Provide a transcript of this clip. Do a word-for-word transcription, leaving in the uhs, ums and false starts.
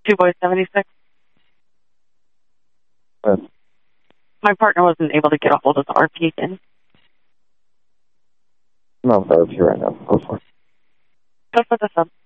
Two Boys seventy-six. Yes. My partner wasn't able to get a hold of the R P again. No, I'm with R P right now. Go for it. Go for the sub.